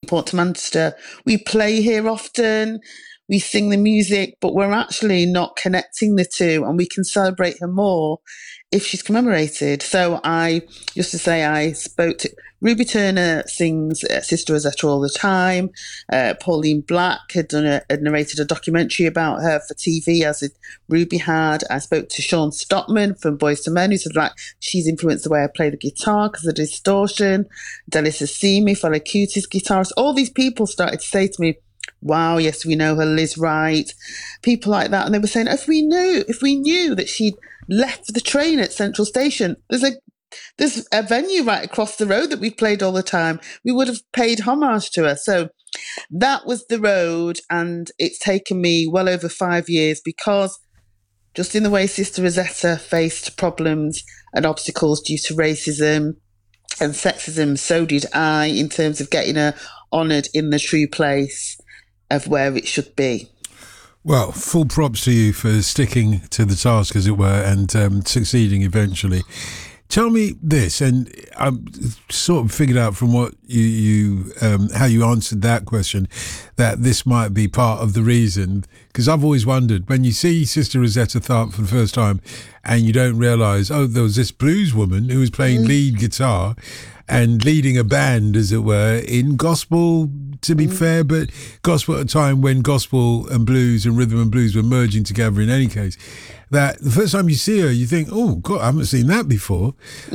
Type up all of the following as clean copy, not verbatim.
important to Manchester. We play here often, we sing the music, but we're actually not connecting the two, and we can celebrate her more if she's commemorated. So I spoke to Ruby Turner, sings Sister Rosetta all the time. Pauline Black had narrated a documentary about her for TV, as Ruby had. I spoke to Sean Stockman from Boyz II Men, who said like she's influenced the way I play the guitar because of the distortion. Delis Assimi, Fela Kuti's guitarist. All these people started to say to me, wow, yes, we know her, Liz Wright, people like that. And they were saying, if we knew that she'd left the train at Central Station, there's a venue right across the road that we've played all the time, we would have paid homage to her. So that was the road, and it's taken me well over 5 years, because just in the way Sister Rosetta faced problems and obstacles due to racism and sexism, so did I, in terms of getting her honoured in the true place of where it should be. Well, full props to you for sticking to the task, as it were, and succeeding eventually. Tell me this, and I'm sort of figured out from what you how you answered that question, that this might be part of the reason, because I've always wondered, when you see Sister Rosetta Tharpe for the first time and you don't realise, oh, there was this blues woman who was playing lead guitar and leading a band, as it were, in gospel, to be fair, but gospel at a time when gospel and blues and rhythm and blues were merging together in any case, that the first time you see her, you think, oh, God, I haven't seen that before.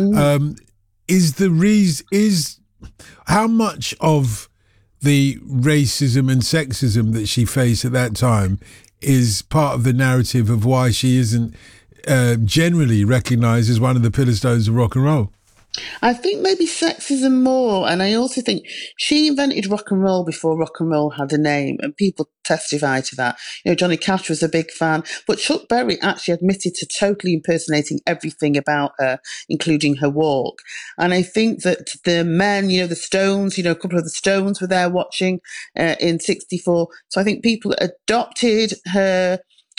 Is how much of the racism and sexism that she faced at that time is part of the narrative of why she isn't generally recognised as one of the pillar stones of rock and roll? I think maybe sexism more, and I also think she invented rock and roll before rock and roll had a name, and people testify to that. You know, Johnny Cash was a big fan, but Chuck Berry actually admitted to totally impersonating everything about her, including her walk. And I think that the men, you know, the Stones, you know, a couple of the Stones were there watching in '64. So I think people adopted her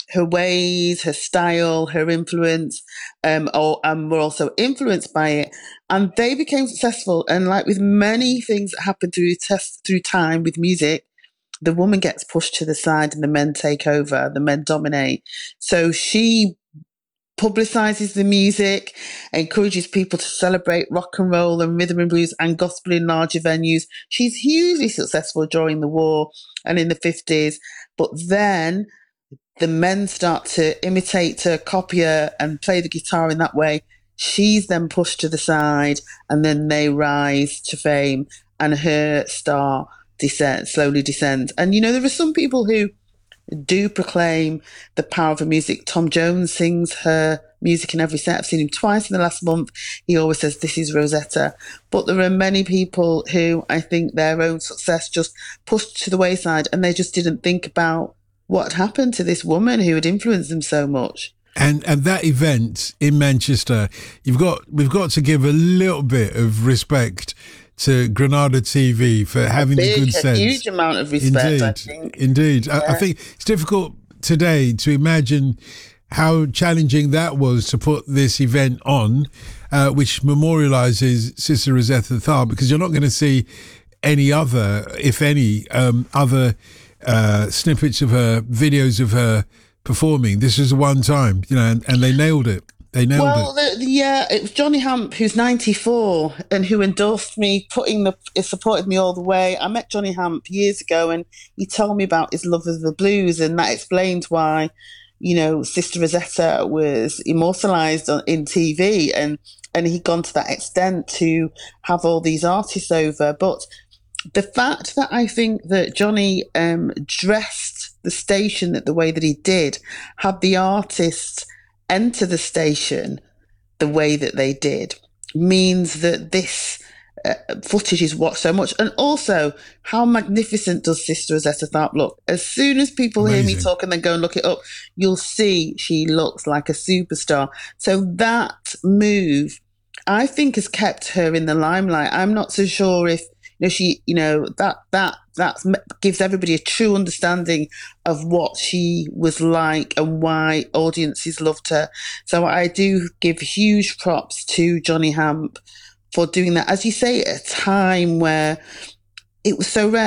ways, her style, her influence, and were also influenced by it. And they became successful. And like with many things that happen through time with music, the woman gets pushed to the side and the men take over, the men dominate. So she publicizes the music, encourages people to celebrate rock and roll and rhythm and blues and gospel in larger venues. She's hugely successful during the war and in the 50s. But then the men start to imitate her, copy her, and play the guitar in that way. She's then pushed to the side, and then they rise to fame, and her star slowly descends. And, you know, there are some people who do proclaim the power of her music. Tom Jones sings her music in every set. I've seen him twice in the last month. He always says, this is Rosetta. But there are many people who I think their own success just pushed to the wayside, and they just didn't think about what happened to this woman who had influenced them so much. And that event in Manchester, we've got to give a little bit of respect to Granada TV for having the good sense. A huge amount of respect, indeed, I think. Indeed. Yeah. I think it's difficult today to imagine how challenging that was to put this event on, which memorialises Sister Rosetta Tharpe, because you're not going to see any other, if any, other snippets of her, videos of her performing. This was a one time, you know, and they nailed it. It was Johnny Hamp, who's 94 and who endorsed me, supported me all the way. I met Johnny Hamp years ago, and he told me about his love of the blues, and that explained why, you know, Sister Rosetta was immortalised in TV, and he'd gone to that extent to have all these artists over. But the fact that I think that Johnny dressed the station the way that he did, had the artists enter the station the way that they did, means that this footage is watched so much. And also, how magnificent does Sister Rosetta Tharpe look? As soon as people hear me talk and then go and look it up, you'll see she looks like a superstar. So that move, I think, has kept her in the limelight. I'm not so sure if that gives everybody a true understanding of what she was like and why audiences loved her. So I do give huge props to Johnny Hamp for doing that, as you say, at a time where it was so rare.